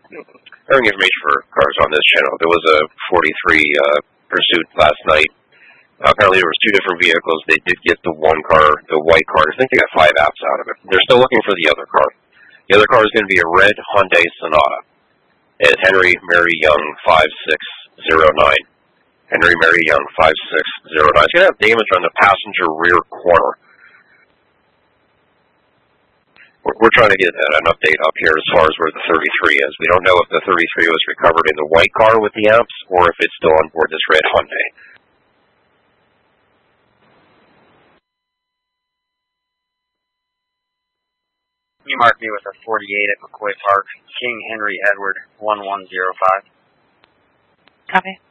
Airing information for cars on this channel. There was a 43 pursuit last night. Apparently there was two different vehicles. They did get the one car, the white car. I think they got 5 apps out of it. They're still looking for the other car. The other car is going to be a red Hyundai Sonata. It's Henry Mary Young 5609. Henry Mary Young 5609. It's going to have damage on the passenger rear corner. We're trying to get an update up here as far as where the 33 is. We don't know if the 33 was recovered in the white car with the amps or if it's still on board this red Hyundai. You mark me with a 48 at McCoy Park, King Henry Edward 1105. Copy.